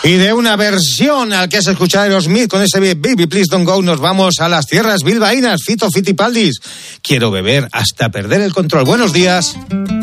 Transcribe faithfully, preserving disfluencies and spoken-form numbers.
Y de una versión al que has escuchado Aerosmith con ese Baby Please Don't Go, nos vamos a las tierras bilbaínas. Fito Fitipaldis. Quiero beber hasta perder el control. Buenos días.